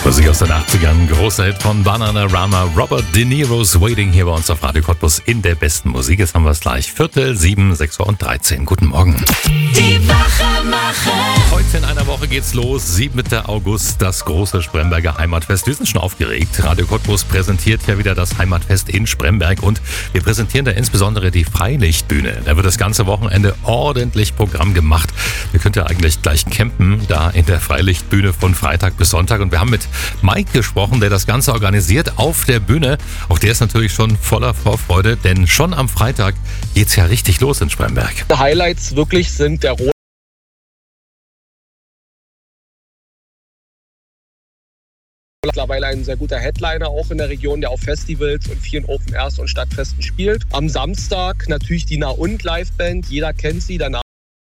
Musik aus den 80ern, großer Hit von Bananarama, Robert De Niro's Waiting hier bei uns auf Radio Cottbus in der besten Musik. Jetzt haben wir es gleich 6:15, 6:13 Uhr. Guten Morgen. Die Wachemacher. Heute in einer Woche geht's los, 7. August, das große Spremberger Heimatfest. Wir sind schon aufgeregt. Radio Cottbus präsentiert ja wieder das Heimatfest in Spremberg und wir präsentieren da insbesondere die Freilichtbühne. Da wird das ganze Wochenende ordentlich Programm gemacht. Ihr könnt ja eigentlich gleich campen, da in der Freilichtbühne von Freitag bis Sonntag. Und wir haben mit Mike gesprochen, der das Ganze organisiert auf der Bühne. Auch der ist natürlich schon voller Vorfreude, denn schon am Freitag geht's ja richtig los in Spremberg. Die Highlights wirklich sind der mittlerweile ein sehr guter Headliner auch in der Region, der auf Festivals und vielen Open Airs und Stadtfesten spielt. Am Samstag natürlich die Na und Liveband, jeder kennt sie, danach